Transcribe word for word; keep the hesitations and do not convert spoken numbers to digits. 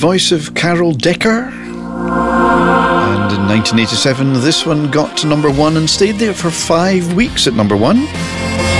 voice of Carol Decker. And in nineteen eighty-seven, this one got to number one and stayed there for five weeks at number one.